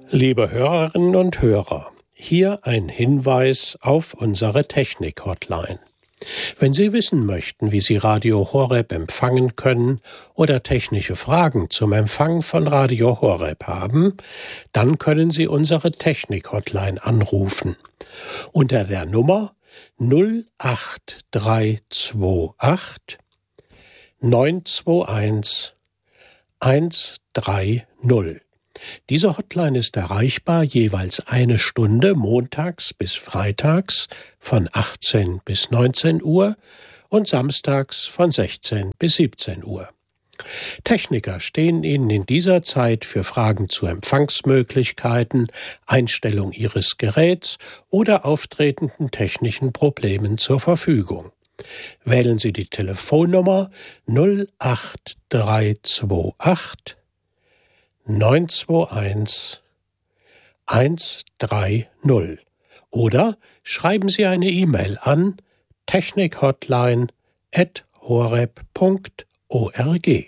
Liebe Hörerinnen und Hörer, hier ein Hinweis auf unsere Technik-Hotline. Wenn Sie wissen möchten, wie Sie Radio Horeb empfangen können oder technische Fragen zum Empfang von Radio Horeb haben, dann können Sie unsere Technik-Hotline anrufen. Unter der Nummer 08328 921 130. Diese Hotline ist erreichbar jeweils eine Stunde montags bis freitags von 18 bis 19 Uhr und samstags von 16 bis 17 Uhr. Techniker stehen Ihnen in dieser Zeit für Fragen zu Empfangsmöglichkeiten, Einstellung Ihres Geräts oder auftretenden technischen Problemen zur Verfügung. Wählen Sie die Telefonnummer 08328 921 130 oder schreiben Sie eine E-Mail an technikhotline@horeb.org.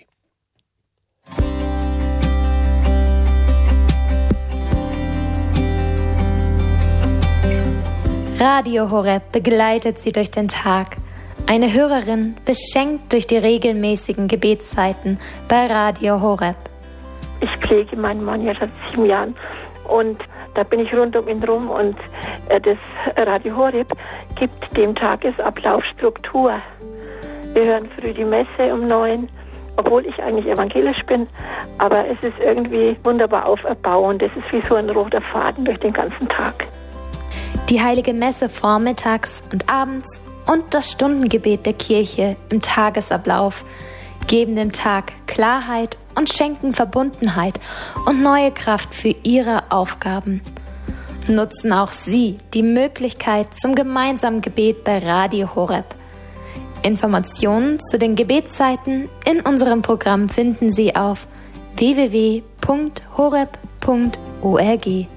Radio Horeb begleitet Sie durch den Tag. Eine Hörerin beschenkt durch die regelmäßigen Gebetszeiten bei Radio Horeb. Ich pflege meinen Mann ja seit 7 Jahren und da bin ich rund um ihn rum und das Radio Horeb gibt dem Tagesablauf Struktur. Wir hören früh die Messe um 9, obwohl ich eigentlich evangelisch bin, aber es ist irgendwie wunderbar auferbauend. Es ist wie so ein roter Faden durch den ganzen Tag. Die Heilige Messe vormittags und abends und das Stundengebet der Kirche im Tagesablauf geben dem Tag Klarheit und schenken Verbundenheit und neue Kraft für Ihre Aufgaben. Nutzen auch Sie die Möglichkeit zum gemeinsamen Gebet bei Radio Horeb. Informationen zu den Gebetszeiten in unserem Programm finden Sie auf www.horeb.org.